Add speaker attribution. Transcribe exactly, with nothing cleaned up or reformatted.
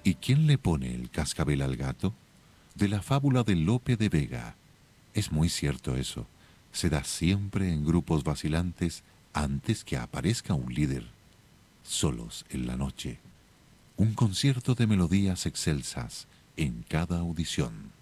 Speaker 1: ¿Y quién le pone el cascabel al gato? De la fábula de Lope de Vega. Es muy cierto eso. Se da siempre en grupos vacilantes antes que aparezca un líder. Solos en la noche. Un concierto de melodías excelsas en cada audición.